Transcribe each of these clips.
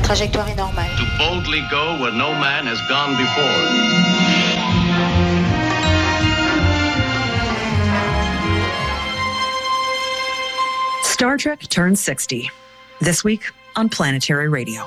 Trajectoire est normale. To boldly go where no man has gone before. Star Trek turns 60. This week on Planetary Radio.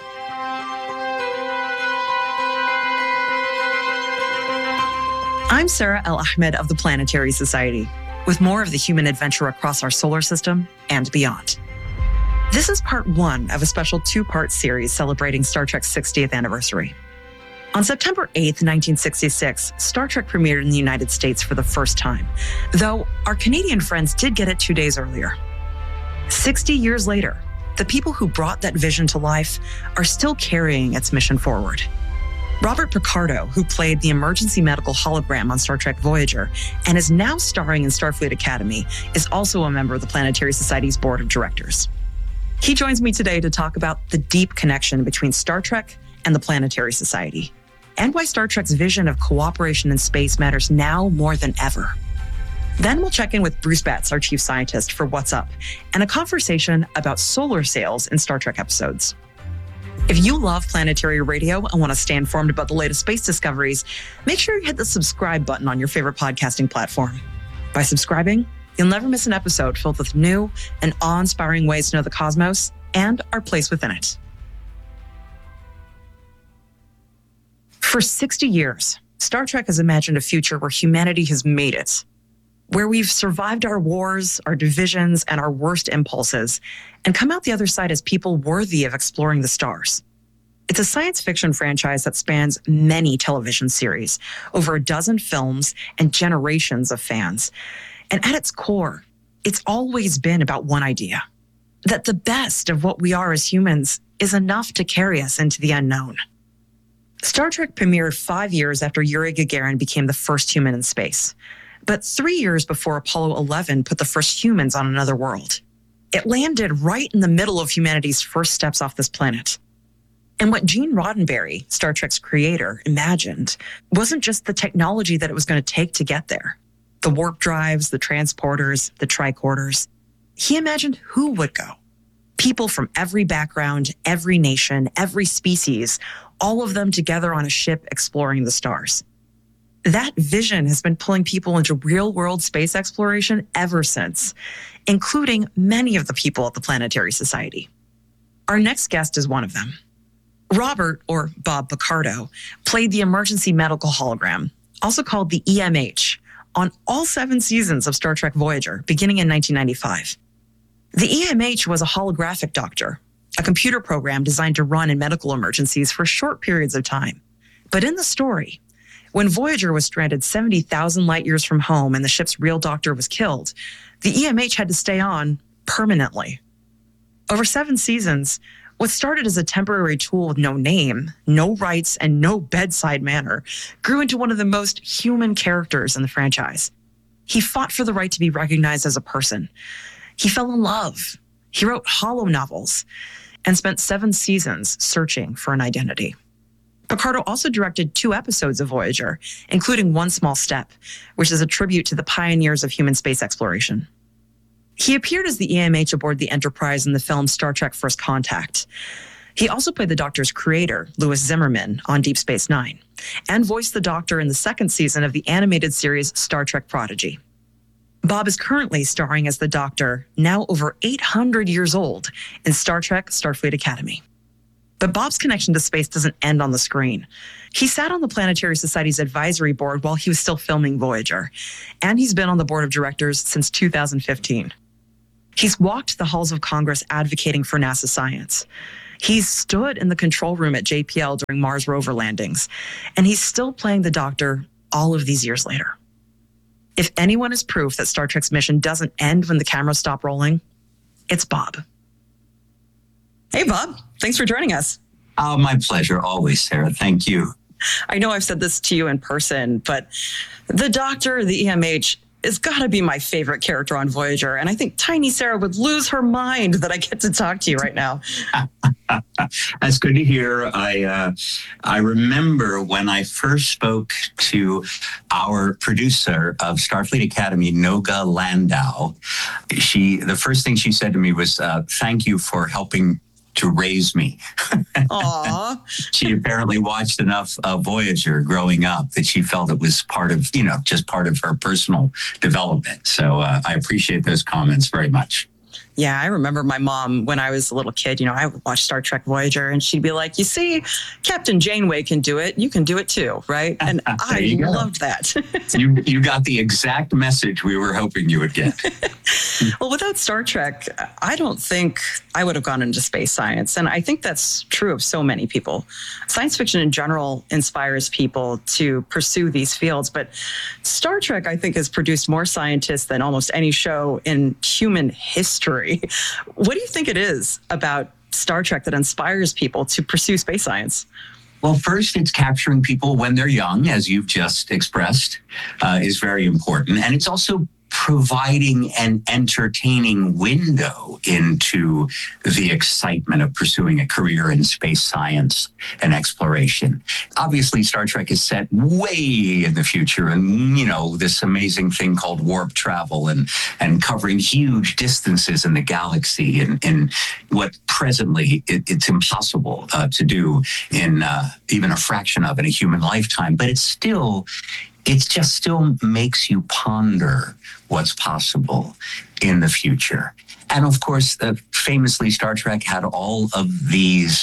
I'm Sarah El-Ahmed of the Planetary Society, with more of the human adventure across our solar system and beyond. This is part one of a special two-part series celebrating Star Trek's 60th anniversary. On September 8th, 1966, Star Trek premiered in the United States for the first time, though our Canadian friends did get it 2 days earlier. 60 years later, the people who brought that vision to life are still carrying its mission forward. Robert Picardo, who played the emergency medical hologram on Star Trek Voyager and is now starring in Starfleet Academy, is also a member of the Planetary Society's board of directors. He joins me today to talk about the deep connection between Star Trek and the Planetary Society, and why Star Trek's vision of cooperation in space matters now more than ever. Then we'll check in with Bruce Betts, our chief scientist, for What's Up, and a conversation about solar sails in Star Trek episodes. If you love Planetary Radio and want to stay informed about the latest space discoveries, make sure you hit the subscribe button on your favorite podcasting platform. By subscribing, you'll never miss an episode filled with new and awe-inspiring ways to know the cosmos and our place within it. For 60 years, Star Trek has imagined a future where humanity has made it, where we've survived our wars, our divisions, and our worst impulses, and come out the other side as people worthy of exploring the stars. It's a science fiction franchise that spans many television series, over a dozen films, and generations of fans. And at its core, it's always been about one idea, that the best of what we are as humans is enough to carry us into the unknown. Star Trek premiered 5 years after Yuri Gagarin became the first human in space, but 3 years before Apollo 11 put the first humans on another world. It landed right in the middle of humanity's first steps off this planet. And what Gene Roddenberry, Star Trek's creator, imagined wasn't just the technology that it was going to take to get there. The warp drives, the transporters, the tricorders. He imagined who would go. People from every background, every nation, every species, all of them together on a ship exploring the stars. That vision has been pulling people into real-world space exploration ever since, including many of the people at the Planetary Society. Our next guest is one of them. Robert, or Bob Picardo, played the emergency medical hologram, also called the EMH, on all 7 seasons of Star Trek Voyager, beginning in 1995. The EMH was a holographic doctor, a computer program designed to run in medical emergencies for short periods of time. But in the story, when Voyager was stranded 70,000 light years from home and the ship's real doctor was killed, the EMH had to stay on permanently. Over 7 seasons, what started as a temporary tool with no name, no rights, and no bedside manner grew into one of the most human characters in the franchise. He fought for the right to be recognized as a person. He fell in love. He wrote holo novels and spent 7 seasons searching for an identity. Picardo also directed 2 episodes of Voyager, including One Small Step, which is a tribute to the pioneers of human space exploration. He appeared as the EMH aboard the Enterprise in the film Star Trek First Contact. He also played the Doctor's creator, Louis Zimmerman, on Deep Space Nine, and voiced the Doctor in the 2nd season of the animated series Star Trek Prodigy. Bob is currently starring as the Doctor, now over 800 years old, in Star Trek Starfleet Academy. But Bob's connection to space doesn't end on the screen. He sat on the Planetary Society's advisory board while he was still filming Voyager, and he's been on the board of directors since 2015. He's walked the halls of Congress advocating for NASA science. He's stood in the control room at JPL during Mars rover landings, and he's still playing the Doctor all of these years later. If anyone is proof that Star Trek's mission doesn't end when the cameras stop rolling, it's Bob. Hey, Bob. Thanks for joining us. Oh, my pleasure. Always, Sarah. Thank you. I know I've said this to you in person, but the Doctor, the EMH, is got to be my favorite character on Voyager. And I think tiny Sarah would lose her mind that I get to talk to you right now. That's good to hear. I remember when I first spoke to our producer of Starfleet Academy, Noga Landau, the first thing she said to me was, thank you for helping to raise me. Aw. She apparently watched enough Voyager growing up that she felt it was part of, just part of her personal development. So I appreciate those comments very much. Yeah, I remember my mom when I was a little kid, I would watch Star Trek Voyager and she'd be like, you see, Captain Janeway can do it. You can do it too, right? And I loved that. You got the exact message we were hoping you would get. Well, without Star Trek, I don't think I would have gone into space science. And I think that's true of so many people. Science fiction in general inspires people to pursue these fields. But Star Trek, I think, has produced more scientists than almost any show in human history. What do you think it is about Star Trek that inspires people to pursue space science? Well, first, it's capturing people when they're young, as you've just expressed, is very important. And it's also providing an entertaining window into the excitement of pursuing a career in space science and exploration. Obviously, Star Trek is set way in the future and, this amazing thing called warp travel and covering huge distances in the galaxy and what presently it's impossible to do in even a fraction of in a human lifetime. But it just still makes you ponder what's possible in the future. And of course, famously, Star Trek had all of these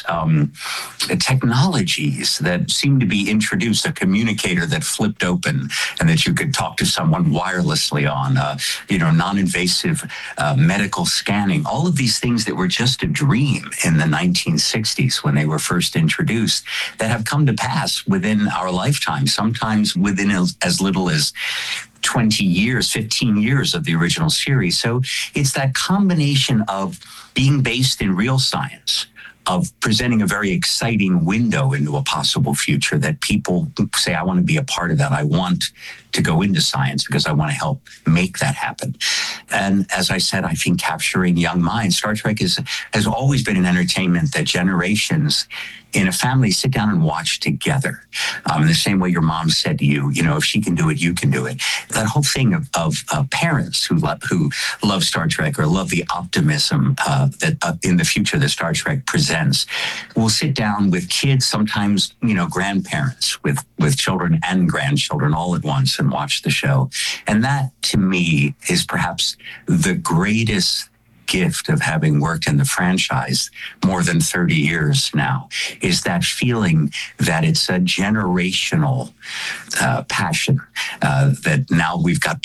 technologies that seemed to be introduced, a communicator that flipped open and that you could talk to someone wirelessly on, non-invasive medical scanning, all of these things that were just a dream in the 1960s when they were first introduced that have come to pass within our lifetime, sometimes within as little as 20 years, 15 years of the original series. So it's that combination of being based in real science, of presenting a very exciting window into a possible future that people say, I want to be a part of that. I want to go into science because I want to help make that happen. And as I said, I think capturing young minds, Star Trek has always been an entertainment that generations in a family sit down and watch together. In the same way your mom said to you, if she can do it, you can do it. That whole thing of parents who love Star Trek or love the optimism that in the future that Star Trek presents, will sit down with kids, sometimes, grandparents with children and grandchildren all at once and watch the show. And that, to me, is perhaps the greatest gift of having worked in the franchise more than 30 years now, is that feeling that it's a generational passion that now we've got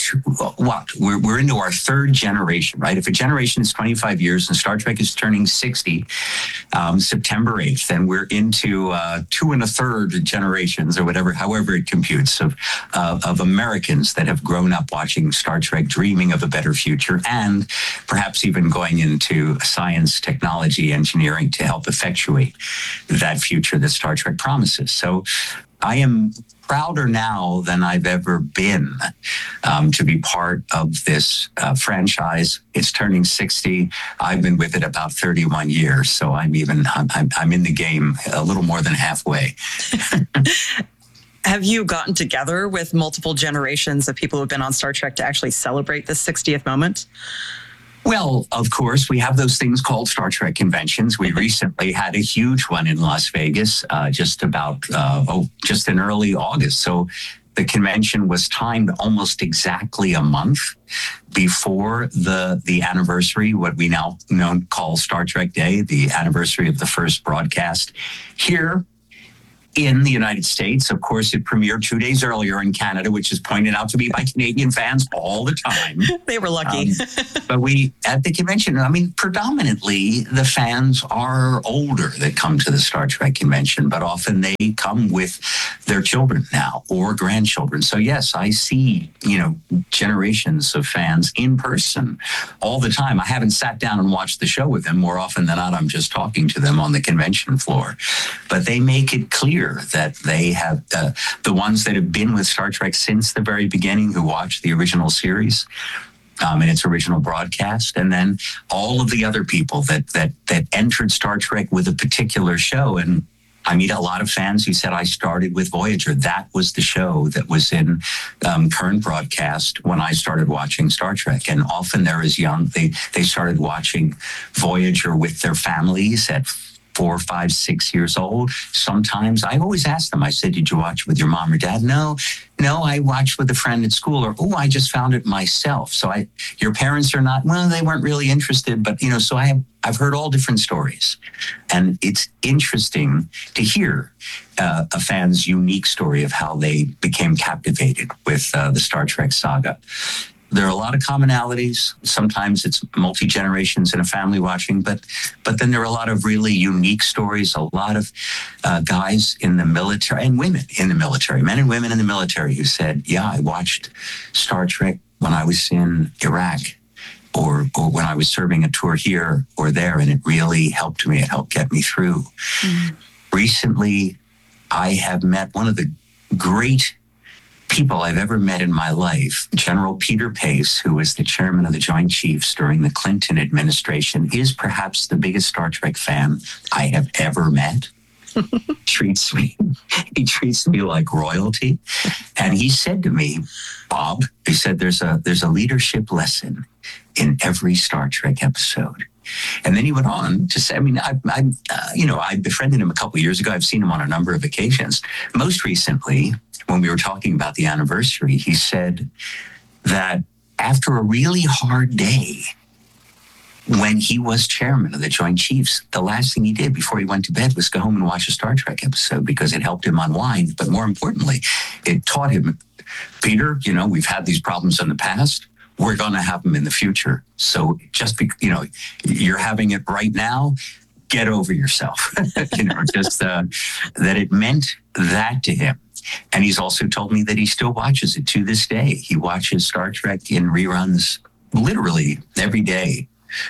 we're into our third generation, right? If a generation is 25 years and Star Trek is turning 60 September 8th, then we're into 2 1/3 generations or however it computes of Americans that have grown up watching Star Trek, dreaming of a better future, and perhaps even going into science, technology, engineering to help effectuate that future that Star Trek promises. So I am prouder now than I've ever been to be part of this franchise. It's turning 60. I've been with it about 31 years, so I'm in the game a little more than halfway. Have you gotten together with multiple generations of people who have been on Star Trek to actually celebrate the 60th moment? Well, of course, we have those things called Star Trek conventions. We recently had a huge one in Las Vegas, just in early August. So the convention was timed almost exactly a month before the anniversary, what we now call Star Trek Day, the anniversary of the first broadcast here in the United States. Of course, it premiered 2 days earlier in Canada, which is pointed out to me by Canadian fans all the time. They were lucky. But at the convention, predominantly the fans are older that come to the Star Trek convention, but often they come with their children now or grandchildren. So yes, I see, generations of fans in person all the time. I haven't sat down and watched the show with them. More often than not, I'm just talking to them on the convention floor. But they make it clear that they have the ones that have been with Star Trek since the very beginning, who watched the original series in its original broadcast, and then all of the other people that entered Star Trek with a particular show and I meet a lot of fans who said I started with Voyager. That was the show that was in current broadcast when I started watching Star Trek. And often they're as young, they started watching Voyager with their families at 4, 5, 6 years old. Sometimes I always ask them, I said, did you watch with your mom or dad? No, I watched with a friend at school, or, I just found it myself. So your parents are not, well, they weren't really interested, but, so I've heard all different stories. And it's interesting to hear a fan's unique story of how they became captivated with the Star Trek saga. There are a lot of commonalities. Sometimes it's multi-generations in a family watching, but then there are a lot of really unique stories, a lot of guys in the military and women in the military, men and women in the military who said, yeah, I watched Star Trek when I was in Iraq or when I was serving a tour here or there, and it really helped me. It helped get me through. Mm-hmm. Recently, I have met one of the great people I've ever met in my life. General Peter Pace, who was the chairman of the Joint Chiefs during the Clinton administration, is perhaps the biggest Star Trek fan I have ever met. He treats me like royalty. And he said to me, Bob, he said, there's a leadership lesson in every Star Trek episode. And then he went on to say, I befriended him a couple of years ago. I've seen him on a number of occasions. Most recently, when we were talking about the anniversary, he said that after a really hard day, when he was chairman of the Joint Chiefs, the last thing he did before he went to bed was go home and watch a Star Trek episode because it helped him unwind. But more importantly, it taught him, Peter, we've had these problems in the past. We're going to have them in the future. So just you're having it right now, get over yourself. That it meant that to him. And he's also told me that he still watches it to this day. He watches Star Trek in reruns literally every day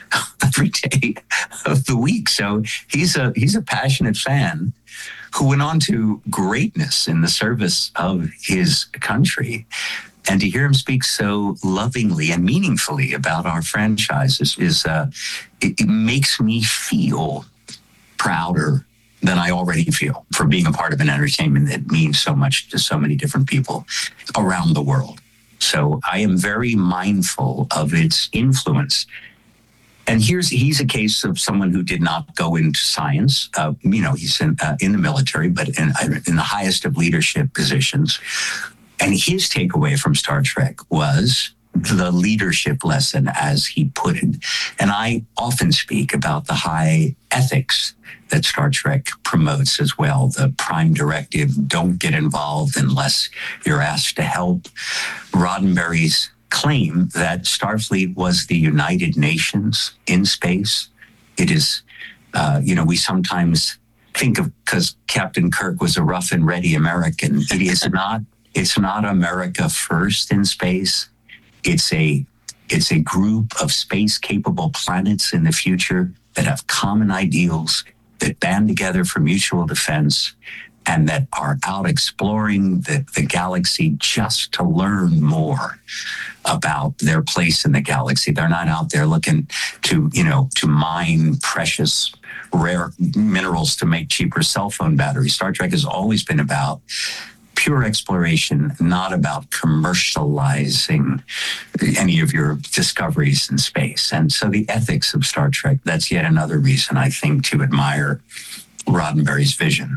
of the week. So he's a passionate fan who went on to greatness in the service of his country. And to hear him speak so lovingly and meaningfully about our franchises it makes me feel prouder than I already feel for being a part of an entertainment that means so much to so many different people around the world. So I am very mindful of its influence. And he's a case of someone who did not go into science. He's in the military, but in the highest of leadership positions. And his takeaway from Star Trek was the leadership lesson, as he put it. And I often speak about the high ethics that Star Trek promotes as well. The prime directive, don't get involved unless you're asked to help. Roddenberry's claim that Starfleet was the United Nations in space. It is, we sometimes think of, because Captain Kirk was a rough and ready American. It is not. It's not America first in space. It's a group of space-capable planets in the future that have common ideals, that band together for mutual defense, and that are out exploring the galaxy just to learn more about their place in the galaxy. They're not out there looking to mine precious, rare minerals to make cheaper cell phone batteries. Star Trek has always been about pure exploration, not about commercializing any of your discoveries in space. And so the ethics of Star Trek, that's yet another reason, I think, to admire Roddenberry's vision.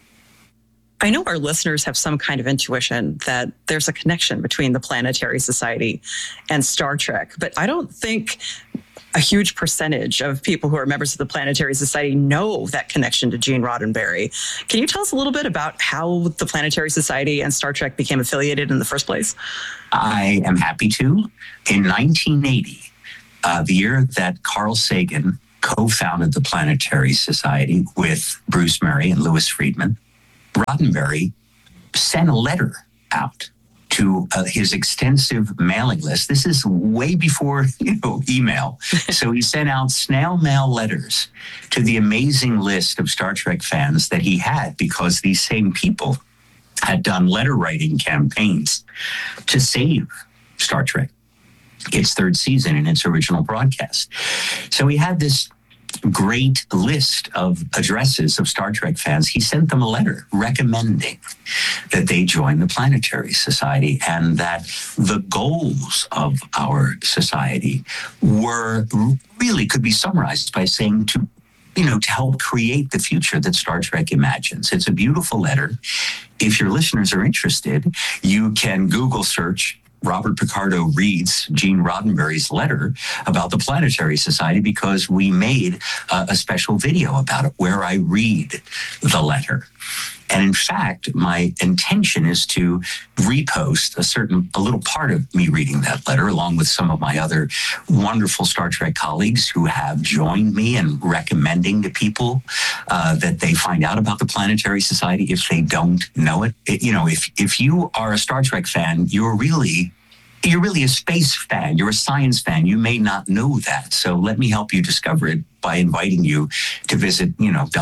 I know our listeners have some kind of intuition that there's a connection between the Planetary Society and Star Trek, but I don't think a huge percentage of people who are members of the Planetary Society know that connection to Gene Roddenberry. Can you tell us a little bit about how the Planetary Society and Star Trek became affiliated in the first place? I am happy to. In 1980, the year that Carl Sagan co-founded the Planetary Society with Bruce Murray and Louis Friedman, Roddenberry sent a letter out to his extensive mailing list. This is way before email. So he sent out snail mail letters to the amazing list of Star Trek fans that he had, because these same people had done letter writing campaigns to save Star Trek, its third season in its original broadcast. So he had this great list of addresses of Star Trek fans, he sent them a letter recommending that they join the Planetary Society, and that the goals of our society were really could be summarized by saying to help create the future that Star Trek imagines. It's a beautiful letter. If your listeners are interested, you can Google search Robert Picardo reads Gene Roddenberry's letter about the Planetary Society, because we made a special video about it where I read the letter. And in fact, my intention is to repost a little part of me reading that letter, along with some of my other wonderful Star Trek colleagues who have joined me in recommending to people that they find out about the Planetary Society if they don't know it. If you are a Star Trek fan, you're really a space fan. You're a science fan. You may not know that. So let me help you discover it by inviting you to visit,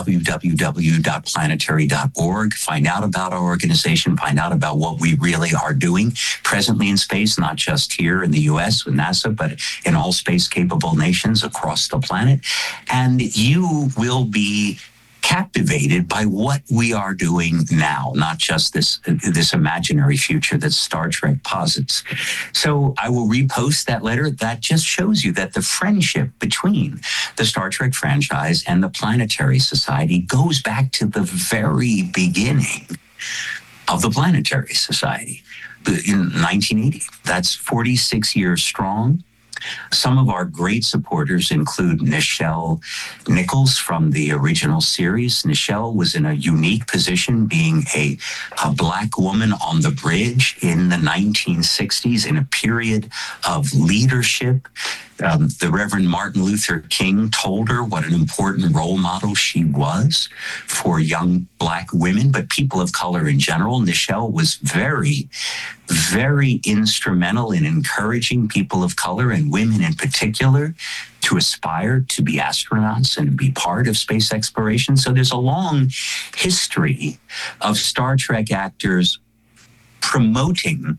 www.planetary.org, find out about our organization, find out about what we really are doing presently in space, not just here in the U.S. with NASA, but in all space-capable nations across the planet. And you will be captivated by what we are doing now, not just this imaginary future that Star Trek posits. So I will repost that letter. That just shows you that the friendship between the Star Trek franchise and the Planetary Society goes back to the very beginning of the Planetary Society in 1980. That's 46 years strong. Some of our great supporters include Nichelle Nichols from the original series. Nichelle was in a unique position, being a Black woman on the bridge in the 1960s in a period of leadership. The Reverend Martin Luther King told her what an important role model she was for young Black women, but people of color in general. Nichelle was very, very instrumental in encouraging people of color and women in particular to aspire to be astronauts and be part of space exploration. So there's a long history of Star Trek actors promoting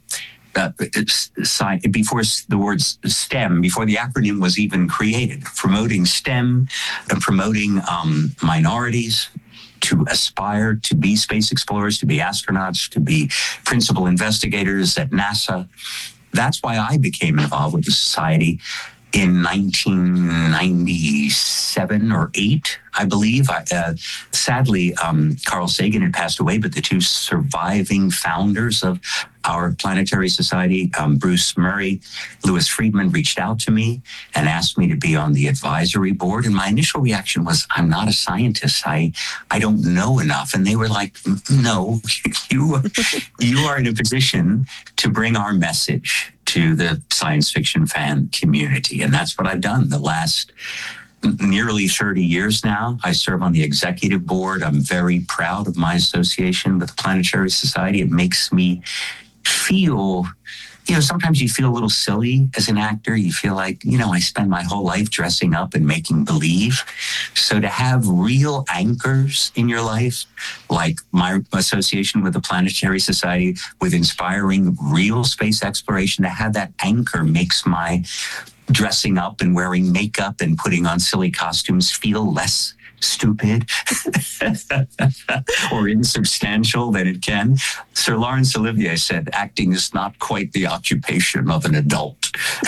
before the word STEM, before the acronym was even created, promoting STEM and promoting minorities to aspire to be space explorers, to be astronauts, to be principal investigators at NASA. That's why I became involved with the society in 1997 or 8, I believe. Sadly, Carl Sagan had passed away, but the two surviving founders of our Planetary Society, Bruce Murray, Louis Friedman, reached out to me and asked me to be on the advisory board. And my initial reaction was, I'm not a scientist. I don't know enough. And they were like, no, you are in a position to bring our message to the science fiction fan community. And that's what I've done the last nearly 30 years now. I serve on the executive board. I'm very proud of my association with the Planetary Society. It makes me feel, sometimes you feel a little silly as an actor. You feel like, I spend my whole life dressing up and making believe. So to have real anchors in your life, like my association with the Planetary Society, with inspiring real space exploration, to have that anchor makes my dressing up and wearing makeup and putting on silly costumes feel less stupid or insubstantial than it can. Sir Laurence Olivier said, acting is not quite the occupation of an adult.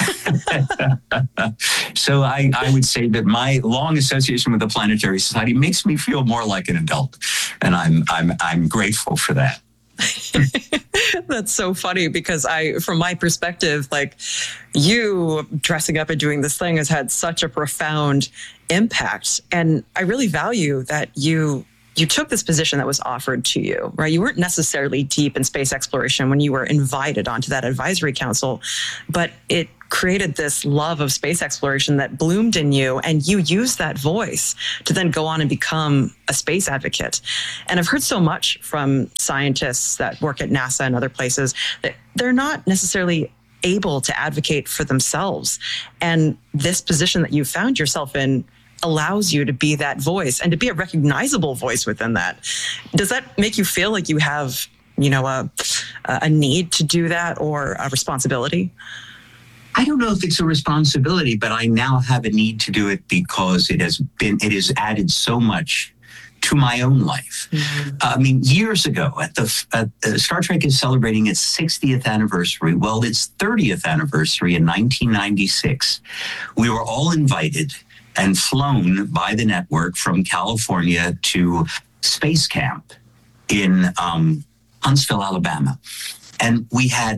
So I would say that my long association with the Planetary Society makes me feel more like an adult. And I'm grateful for that. That's so funny, because from my perspective, like, you dressing up and doing this thing has had such a profound impact. And I really value that you took this position that was offered to you, right? You weren't necessarily deep in space exploration when you were invited onto that advisory council, but it created this love of space exploration that bloomed in you, and you used that voice to then go on and become a space advocate. And I've heard so much from scientists that work at NASA and other places that they're not necessarily able to advocate for themselves. And this position that you found yourself in allows you to be that voice and to be a recognizable voice within that. Does that make you feel like you have, a need to do that, or a responsibility? I don't know if it's a responsibility, but I now have a need to do it because it has added so much to my own life. Mm-hmm. I mean, years ago, Star Trek is celebrating its 60th anniversary. Well, its 30th anniversary in 1996. We were all invited and flown by the network from California to Space Camp in Huntsville, Alabama. And we had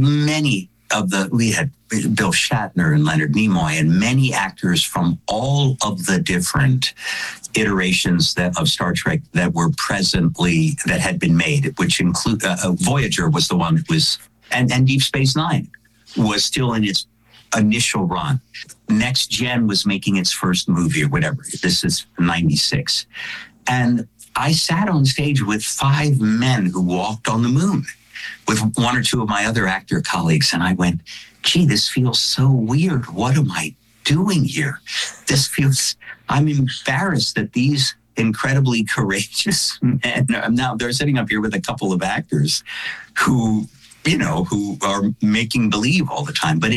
Bill Shatner and Leonard Nimoy and many actors from all of the different iterations of Star Trek that had been made, which include Voyager was the one that was, and Deep Space Nine was still in its initial run. Next Gen was making its first movie or whatever. This is 96. And I sat on stage with 5 men who walked on the moon with 1 or 2 of my other actor colleagues. And I went, gee, this feels so weird. What am I doing here? I'm embarrassed that these incredibly courageous men, now they're sitting up here with a couple of actors who are making believe all the time. But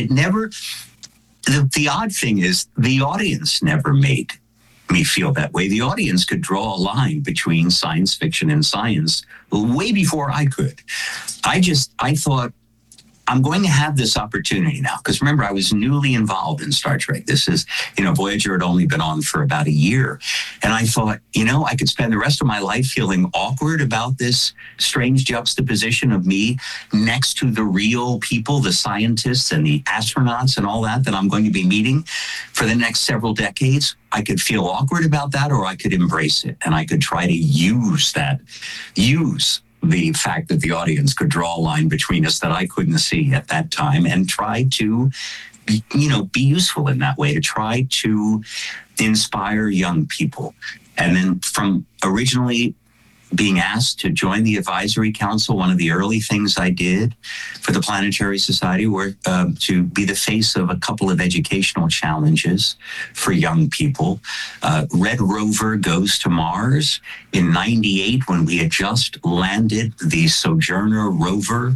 the odd thing is the audience never made me feel that way. The audience could draw a line between science fiction and science way before I could. I thought, I'm going to have this opportunity now. Because remember, I was newly involved in Star Trek. This is, Voyager had only been on for about a year. And I thought, I could spend the rest of my life feeling awkward about this strange juxtaposition of me next to the real people, the scientists and the astronauts and all that I'm going to be meeting for the next several decades. I could feel awkward about that, or I could embrace it. And I could try to use the fact that the audience could draw a line between us that I couldn't see at that time, and try to, be useful in that way, to try to inspire young people. And then from originally being asked to join the advisory council, one of the early things I did for the Planetary Society were to be the face of a couple of educational challenges for young people. Red Rover Goes to Mars in 98, when we had just landed the Sojourner rover,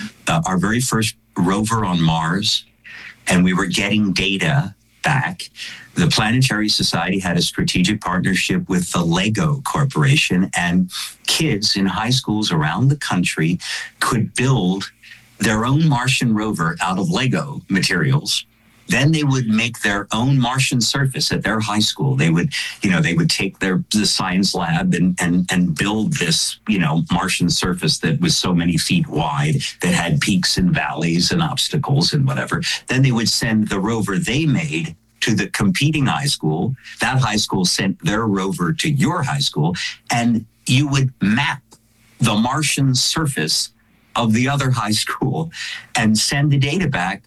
our very first rover on Mars, and we were getting data back. The Planetary Society had a strategic partnership with the Lego Corporation, and kids in high schools around the country could build their own Martian rover out of Lego materials. Then they would make their own Martian surface at their high school. They would take the science lab and build this, Martian surface that was so many feet wide, that had peaks and valleys and obstacles and whatever. Then they would send the rover they made to the competing high school. That high school sent their rover to your high school, and you would map the Martian surface of the other high school and send the data back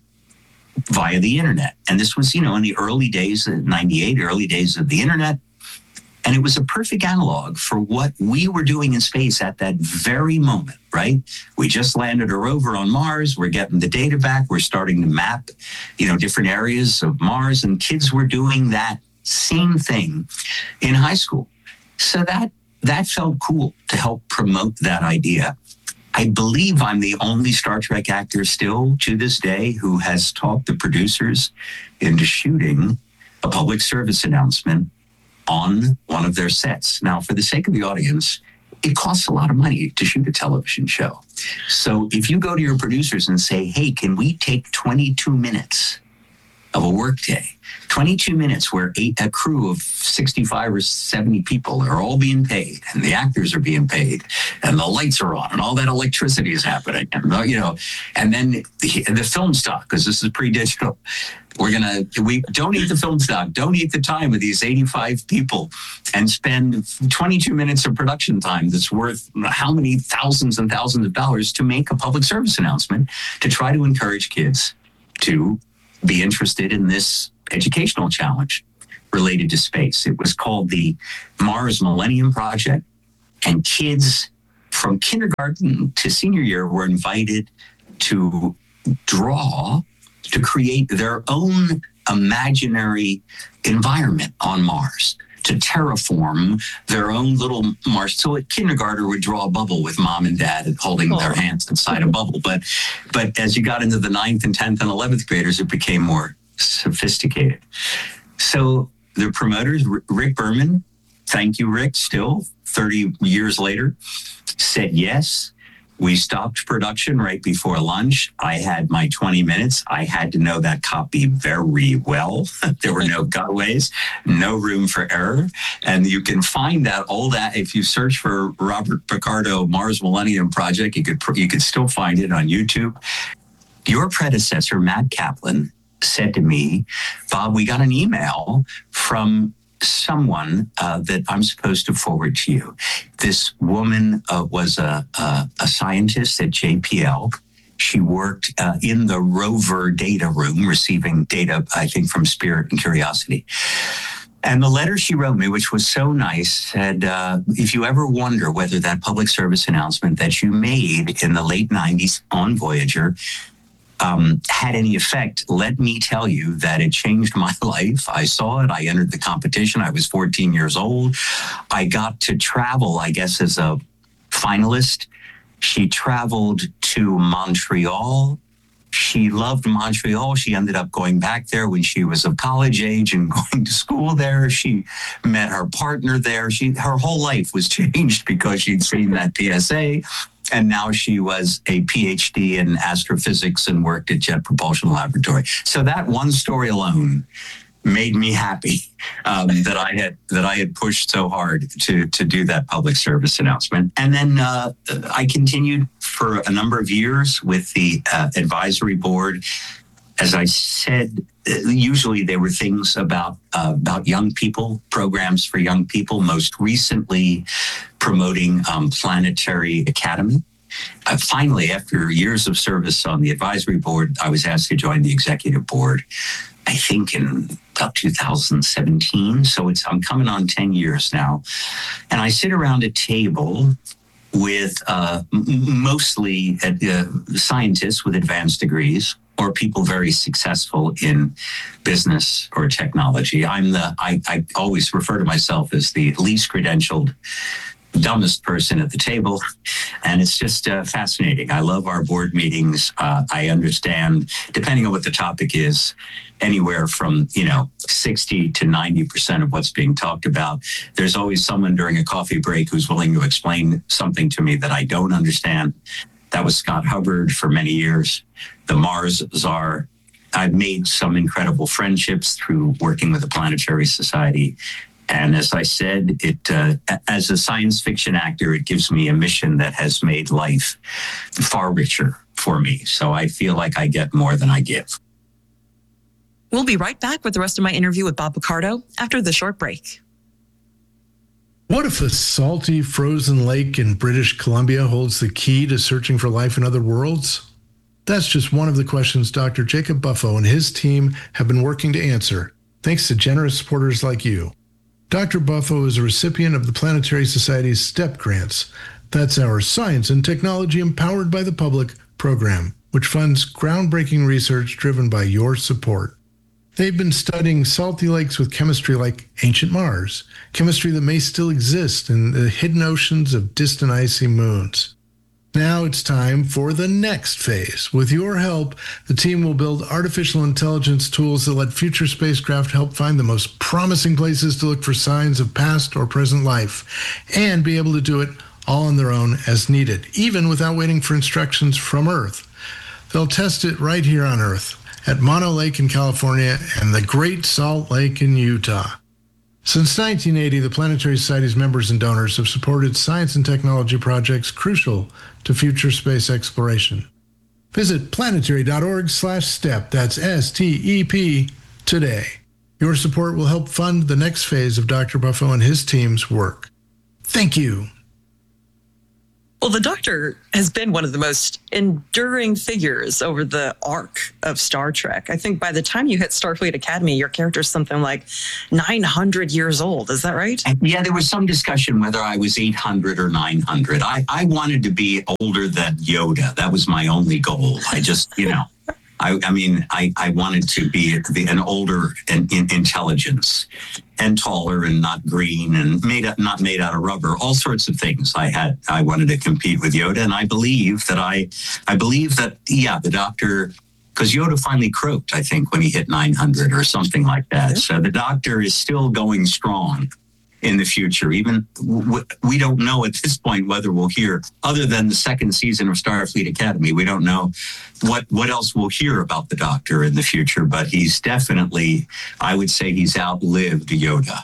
via the internet. And this was, in the early days of 98, early days of the internet. And it was a perfect analog for what we were doing in space at that very moment, right? We just landed a rover on Mars. We're getting the data back. We're starting to map, different areas of Mars. And kids were doing that same thing in high school. So that felt cool to help promote that idea. I believe I'm the only Star Trek actor still to this day who has talked the producers into shooting a public service announcement on one of their sets. Now, for the sake of the audience, it costs a lot of money to shoot a television show. So if you go to your producers and say, hey, can we take 22 minutes of a workday, 22 minutes where a crew of 65 or 70 people are all being paid, and the actors are being paid, and the lights are on, and all that electricity is happening, and then the film stock, because this is pre-digital. We donate the film stock, donate the time of these 85 people, and spend 22 minutes of production time that's worth how many thousands and thousands of dollars to make a public service announcement to try to encourage kids to be interested in this educational challenge related to space. It was called the Mars Millennium Project, and kids from kindergarten to senior year were invited to create their own imaginary environment on Mars, to terraform their own little Mars. So a kindergartner would draw a bubble with mom and dad holding their hands inside a bubble. But as you got into the 9th and 10th and 11th graders, it became more sophisticated. So the promoters, Rick Berman, thank you, Rick, still 30 years later, said yes. We stopped production right before lunch. I had my 20 minutes. I had to know that copy very well. There were no cutaways, no room for error. And you can find all that if you search for Robert Picardo Mars Millennium Project, you could still find it on YouTube. Your predecessor, Matt Kaplan, said to me, Bob, we got an email from someone that I'm supposed to forward to you. This woman was a scientist at JPL. She worked in the rover data room, receiving data, I think, from Spirit and Curiosity. And the letter she wrote me, which was so nice, said, if you ever wonder whether that public service announcement that you made in the late 90s on Voyager had any effect, let me tell you that it changed my life. I saw it. I entered the competition. I was 14 years old. I got to travel, I guess, as a finalist. She traveled to Montreal. She loved Montreal. She ended up going back there when she was of college age and going to school there. She met her partner there. Her whole life was changed because she'd seen that PSA. And now she was a PhD in astrophysics and worked at Jet Propulsion Laboratory. So that one story alone made me happy that I had pushed so hard to do that public service announcement. And then I continued for a number of years with the advisory board. As I said, usually there were things about young people, programs for young people, most recently promoting Planetary Academy. Finally, after years of service on the advisory board, I was asked to join the executive board, I think in about 2017. So I'm coming on 10 years now. And I sit around a table with mostly scientists with advanced degrees, or people very successful in business or technology. I always refer to myself as the least credentialed, dumbest person at the table. And it's just fascinating. I love our board meetings. I understand, depending on what the topic is, anywhere from 60 to 90% of what's being talked about. There's always someone during a coffee break who's willing to explain something to me that I don't understand. That was Scott Hubbard for many years, the Mars Czar. I've made some incredible friendships through working with the Planetary Society. And as I said, as a science fiction actor, it gives me a mission that has made life far richer for me. So I feel like I get more than I give. We'll be right back with the rest of my interview with Bob Picardo after the short break. What if a salty, frozen lake in British Columbia holds the key to searching for life in other worlds? That's just one of the questions Dr. Jacob Buffo and his team have been working to answer, thanks to generous supporters like you. Dr. Buffo is a recipient of the Planetary Society's STEP grants. That's our Science and Technology Empowered by the Public program, which funds groundbreaking research driven by your support. They've been studying salty lakes with chemistry like ancient Mars, chemistry that may still exist in the hidden oceans of distant icy moons. Now it's time for the next phase. With your help, the team will build artificial intelligence tools that let future spacecraft help find the most promising places to look for signs of past or present life, and be able to do it all on their own as needed, even without waiting for instructions from Earth. They'll test it right here on Earth, at Mono Lake in California and the Great Salt Lake in Utah. Since 1980, the Planetary Society's members and donors have supported science and technology projects crucial to future space exploration. Visit planetary.org/STEP, that's STEP, today. Your support will help fund the next phase of Dr. Buffo and his team's work. Thank you. Well, the Doctor has been one of the most enduring figures over the arc of Star Trek. I think by the time you hit Starfleet Academy, your character's something like 900 years old. Is that right? Yeah, there was some discussion whether I was 800 or 900. I wanted to be older than Yoda. That was my only goal. I just, I wanted to be an older intelligence and taller and not green and not made out of rubber, all sorts of things. I wanted to compete with Yoda. And I believe that the Doctor, because Yoda finally croaked, I think, when he hit 900 or something like that. So the Doctor is still going strong in the future. Even we don't know at this point whether we'll hear, other than the second season of Starfleet Academy, we don't know what else we'll hear about the Doctor in the future. But he's definitely, I would say, he's outlived Yoda.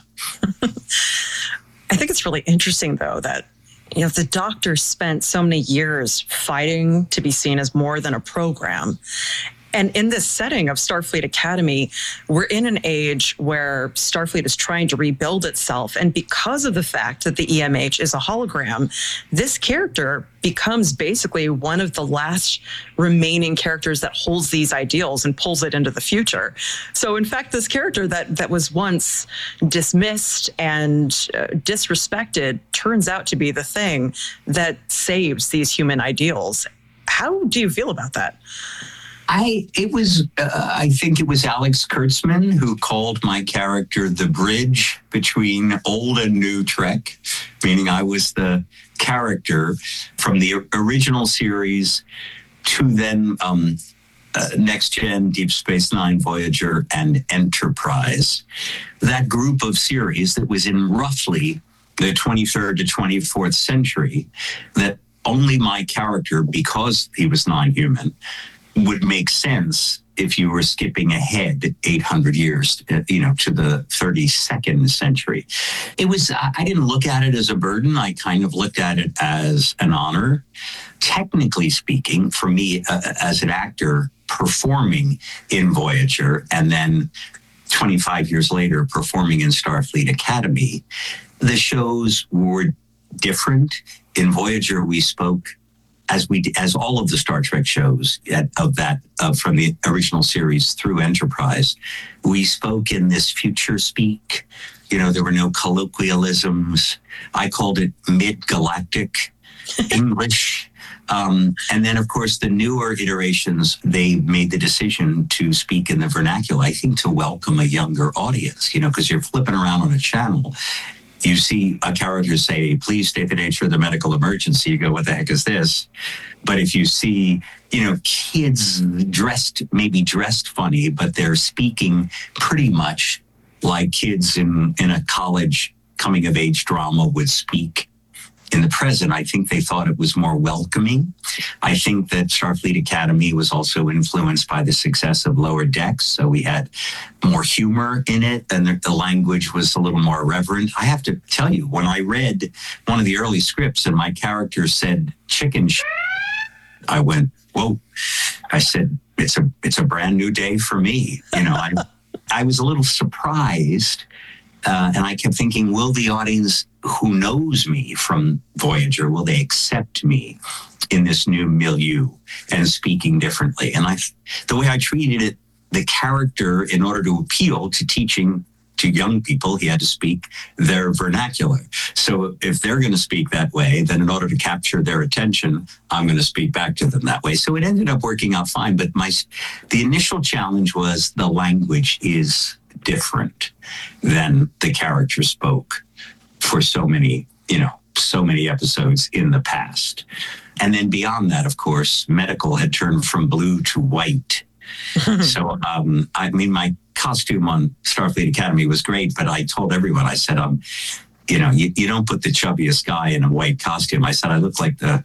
I think it's really interesting, though, that the Doctor spent so many years fighting to be seen as more than a program. And in this setting of Starfleet Academy, we're in an age where Starfleet is trying to rebuild itself. And because of the fact that the EMH is a hologram, this character becomes basically one of the last remaining characters that holds these ideals and pulls it into the future. So in fact, this character that was once dismissed and disrespected turns out to be the thing that saves these human ideals. How do you feel about that? I think it was Alex Kurtzman who called my character the bridge between old and new Trek, meaning I was the character from the original series to then Next Gen, Deep Space Nine, Voyager, and Enterprise. That group of series that was in roughly the 23rd to 24th century, that only my character, because he was non-human, would make sense if you were skipping ahead 800 years, to the 32nd century. I didn't look at it as a burden. I kind of looked at it as an honor. Technically speaking, for me, as an actor performing in Voyager and then 25 years later performing in Starfleet Academy, the shows were different. In Voyager, we spoke as all of the Star Trek shows from the original series through Enterprise, we spoke in this future speak. There were no colloquialisms. I called it mid-galactic English. And then, of course, the newer iterations, they made the decision to speak in the vernacular, I think, to welcome a younger audience, because you're flipping around on a channel. You see a character say, please state the nature of the medical emergency. You go, what the heck is this? But if you see, kids dressed funny, but they're speaking pretty much like kids in a college coming of age drama would speak in the present, I think they thought it was more welcoming. I think that Starfleet Academy was also influenced by the success of Lower Decks, so we had more humor in it, and the language was a little more irreverent. I have to tell you, when I read one of the early scripts and my character said chicken I went, whoa. I said, it's a brand new day for me. I was a little surprised, and I kept thinking, will the audience who knows me from Voyager, will they accept me in this new milieu and speaking differently? And the way I treated it, the character, in order to appeal to teaching to young people, he had to speak their vernacular. So if they're going to speak that way, then in order to capture their attention, I'm going to speak back to them that way. So it ended up working out fine. But the initial challenge was the language is different than the character spoke for so many episodes in the past. And then beyond that, of course, medical had turned from blue to white. So, my costume on Starfleet Academy was great, but I told everyone, I said, you don't put the chubbiest guy in a white costume. I said, I look like the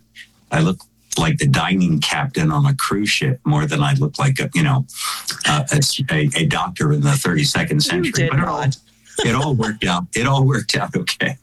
dining captain on a cruise ship more than I look like a doctor in the 32nd century. You did not. It all worked out. It all worked out okay.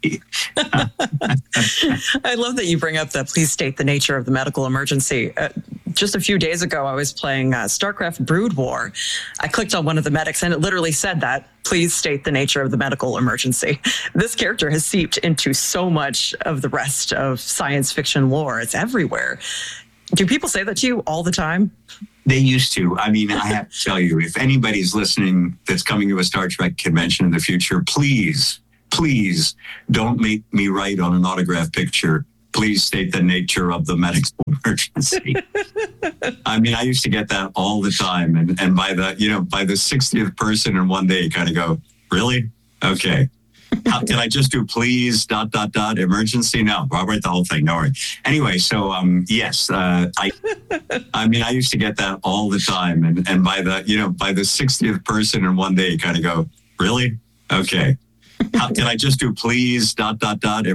I love that you bring up the please state the nature of the medical emergency. Just a few days ago, I was playing StarCraft Brood War. I clicked on one of the medics and it literally said that, please state the nature of the medical emergency. This character has seeped into so much of the rest of science fiction lore. It's everywhere. Do people say that to you all the time? They used to. I have to tell you, if anybody's listening that's coming to a Star Trek convention in the future, please don't make me write on an autograph picture, please state the nature of the medical emergency. I mean, I used to get that all the time. And by the 60th person in one day, you kind of go, really? Okay. Can I just do please ... emergency? No, I'll write the whole thing. No worry. Anyway, so yes, I mean, I used to get that all the time. And by the 60th person in one day, you kind of go, really? Okay. Can I just do please ...